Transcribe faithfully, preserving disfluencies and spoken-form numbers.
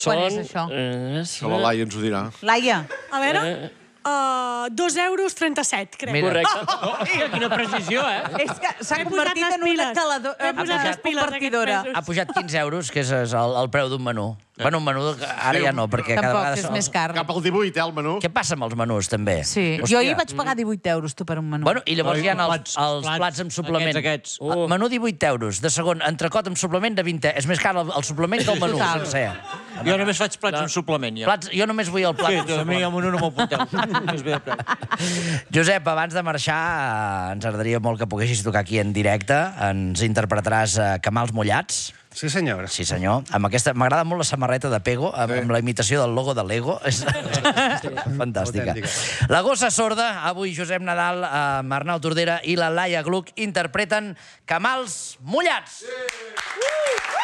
Quan és això? Que la Laia ens ho dirà. Laia. A veure... Uh, dos euros trenta-set, crec. Correcte. Oh, quina precisió, eh? És que s'ha He convertit posat en les una piles. calador... He posat les piles compartidora. aquests mesos. Ha pujat quinze euros, que és el, el preu d'un menú. Bueno, un menú que ara ja no, perquè cada Tampoc, vegada... és són- més car. Cap al divuit, eh, el menú. Què passa amb els menús, també? Sí. Jo ahir vaig pagar divuit euros, tu, per un menú. Bueno, i llavors Ai, hi ha els, plats, els plats, plats amb suplement. aquests, aquests. El menú divuit euros. De segon, entrecot amb suplement de vint. És més car el, el suplement que el menú Total. sencer. Jo només faig plats amb suplement, ja. Plats, jo només vull el plat Sí, amb a mi suplement. el menú no m'ho apunteu. Només ve de plat. Josep, abans de marxar, eh, ens agradaria molt que poguessis tocar aquí en directe. Ens interpretaràs eh, Camals mullats. Sí, senyor. Sí, senyor. Amb aquesta... M'agrada molt la samarreta de Pego, amb, amb la imitació del logo de Lego. És fantàstica. Autèntica. La gossa sorda, avui Josep Nadal, amb Arnau Tordera i la Laia Gluck interpreten Camals mullats. Sí.